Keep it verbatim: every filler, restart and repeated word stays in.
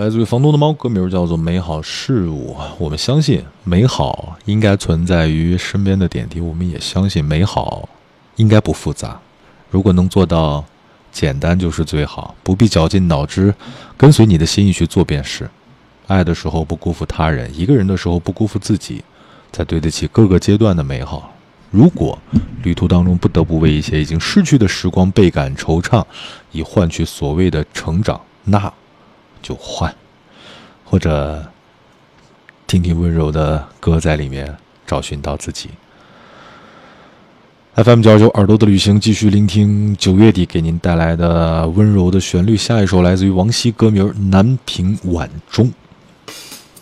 来自于房东的猫，歌名叫做《美好事物》。我们相信美好应该存在于身边的点滴，我们也相信美好应该不复杂。如果能做到简单就是最好，不必绞尽脑汁，跟随你的心意去做便是。爱的时候不辜负他人，一个人的时候不辜负自己，才对得起各个阶段的美好。如果旅途当中不得不为一些已经逝去的时光倍感惆怅，以换取所谓的成长，那就换，或者听听温柔的歌，在里面找寻到自己。F M 九二九耳朵的旅行，继续聆听九月底给您带来的温柔的旋律。下一首来自于王晰，歌名《南屏晚钟》。